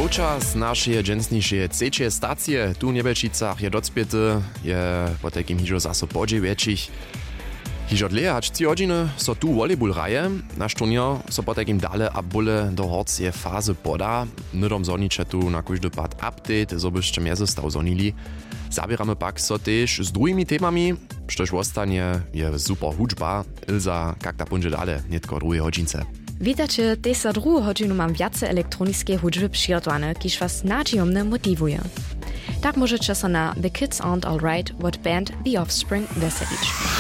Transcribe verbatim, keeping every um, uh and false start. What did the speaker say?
Počas našej dženstnejšej trzeciej stacie tu v Nebečicach je docpiety, je po takým hižo zase po dziewięciach. Hižo dlje hač tri hodiny so tu volejbol hraje, naš turnier so po takým dale a bole do horcie fázy podá. Nydom zorniče tu na každý pad update, so byšte mjezostav zonili. Zabieramy pak so tež s druhými témami, štož ostanie je super hudžba. Ilza, kak ta punže dale, netko druhej hodžince. Vítajcie, też za drugą hodzinę mam więcej elektronicznej hudżby przygotowane, kiż was nadziejomne motywuje. Tak możecie so na The Kids Aren't Alright od band The Offspring weselić.